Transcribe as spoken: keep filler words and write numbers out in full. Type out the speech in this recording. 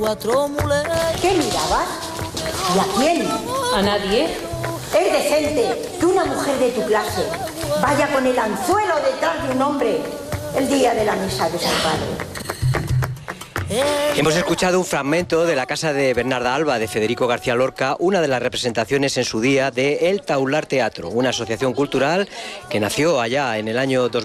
¿Qué mirabas? ¿Y a quién? A nadie. Es decente que una mujer de tu clase vaya con el anzuelo detrás de un hombre el día de la misa de San Padre. Hemos escuchado un fragmento de La casa de Bernarda Alba, de Federico García Lorca, una de las representaciones en su día de El Taular Teatro, una asociación cultural que nació allá en el año dos mil.